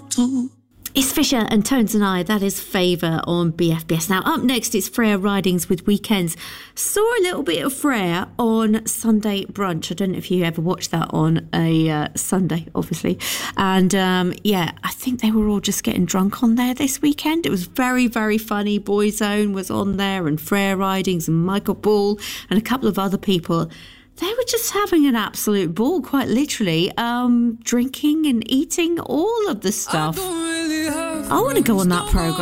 It's Fisher and Tones and I. That is Favour on BFBS. Now, up next, it's Freya Ridings with Weekends. Saw a little bit of Freya on Sunday Brunch. I don't know if you ever watched that on a Sunday, obviously. And, I think they were all just getting drunk on there this weekend. It was very, very funny. Boyzone was on there, and Freya Ridings and Michael Ball and a couple of other people. They were just having an absolute ball, quite literally, drinking and eating all of the stuff. I want to go on that programme.